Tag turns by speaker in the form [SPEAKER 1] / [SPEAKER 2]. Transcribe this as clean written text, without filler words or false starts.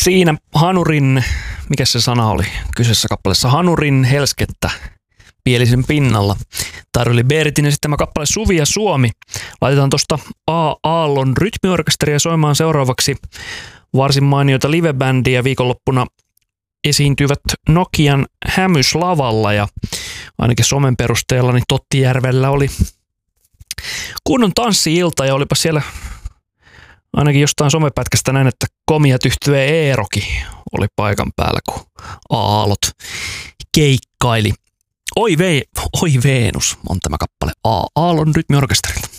[SPEAKER 1] Siinä Hanurin, mikä se sana oli kyseessä kappaleessa, Hanurin helskettä Pielisen pinnalla. Tarvili Beertin esittämä kappale Suvi ja Suomi. Laitetaan tuosta Aallon rytmiorkesteria soimaan seuraavaksi varsin mainioita livebändiä. Viikonloppuna esiintyvät Nokian Hämyslavalla ja ainakin somen perusteella niin Tottijärvellä oli kunnon tanssi-ilta ja olipa siellä ainakin jostain somepätkästä näin, että Komiat yhtye Eerokin oli paikan päällä, kun Aallot keikkaili. Oi Venus on tämä kappale Aallon rytmiorkesterilta.